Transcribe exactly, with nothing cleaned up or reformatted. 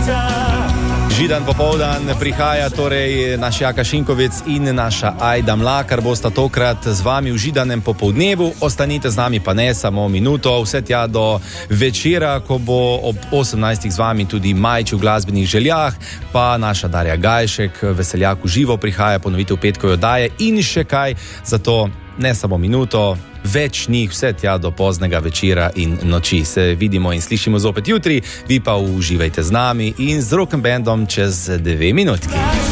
Židan popoldan prihaja torej naš Jaka Šinkovec in naša Ajda Mlakar bosta tokrat z vami v Židanem popoldnevu. Ostanite z nami pa ne samo minuto, vse tja do večera, ko bo ob osemnajstih z vami tudi Majči v glasbenih željah, pa naša Darja Gajšek, Veseljak v živo prihaja, ponovitev petkove oddaje in še kaj, zato ne samo minuto, več njih, vse tja do poznega večera in noči. Se vidimo in slišimo zopet jutri, vi pa uživajte z nami in z rock'n'bandom čez dve minutki.